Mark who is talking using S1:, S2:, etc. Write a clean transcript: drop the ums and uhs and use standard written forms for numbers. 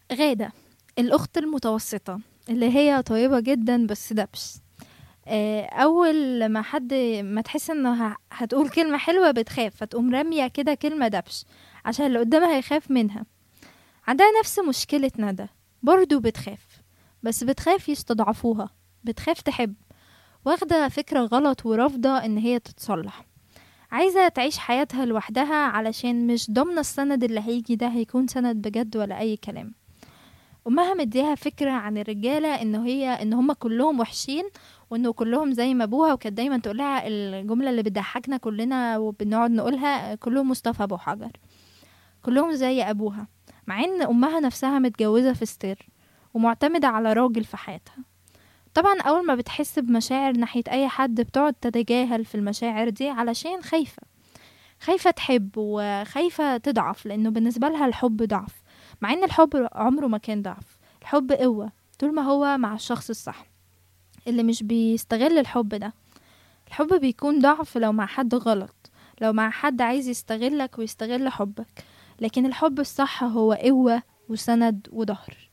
S1: غادة، الأخت المتوسطة اللي هي طيبة جدا بس دبش. أول ما حد ما تحس إنها هتقول كلمة حلوة بتخاف، فتقوم رامية كده كلمة دبش عشان اللي قدامها يخاف منها. عندها نفس مشكلة ندى، برضو بتخاف، بس بتخاف يستضعفوها، بتخاف تحب، واخدة فكرة غلط ورافضة إن هي تتصلح. عايزة تعيش حياتها لوحدها علشان مش ضامنة السند اللي هيجي ده هيكون سند بجد ولا أي كلام. امها مديها فكره عن الرجاله ان هم كلهم وحشين، وانه كلهم زي ما ابوها، وكانت دايما تقولها الجمله اللي بتضحكنا كلنا وبنقعد نقولها: كلهم مصطفى ابو حجر، كلهم زي ابوها. مع ان امها نفسها متجوزه في ستير ومعتمده على راجل في حياتها. طبعا اول ما بتحس بمشاعر ناحيه اي حد بتقعد تتجاهل في المشاعر دي علشان خايفه، خايفة تحب وخايفة تضعف، لأنه بالنسبة لها الحب ضعف، مع إن الحب عمره ما كان ضعف. الحب قوة طول ما هو مع الشخص الصح اللي مش بيستغل الحب ده. الحب بيكون ضعف لو مع حد غلط، لو مع حد عايز يستغلك ويستغل حبك، لكن الحب الصح هو قوة وسند وظهر.